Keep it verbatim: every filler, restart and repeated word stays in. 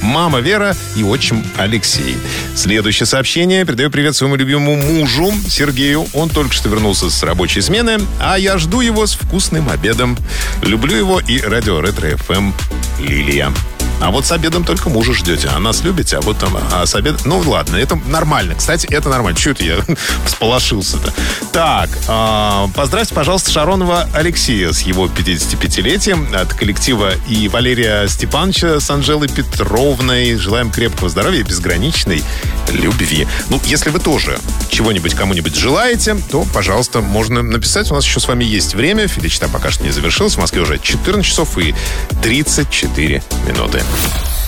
мама Вера и отчим Алексей. Следующее сообщение. Передаю привет своему любимому мужу Сергею. Он только что вернулся с рабочей смены, а я жду его с вкусным обедом. Люблю его и радио Ретро-эф эм Лилия. А вот с обедом только мужа ждете. А нас любите, а вот там, а с обедом... Ну, ладно, это нормально. Кстати, это нормально. Чего это я всполошился-то? Так, э, поздравьте, пожалуйста, Шаронова Алексея с его пятидесятипятилетием от коллектива и Валерия Степановича с Анжелой Петровной. Желаем крепкого здоровья и безграничной любви. Ну, если вы тоже чего-нибудь кому-нибудь желаете, то, пожалуйста, можно написать. У нас еще с вами есть время. Филичта пока что не завершилась. В Москве уже четырнадцать часов и тридцать четыре минуты.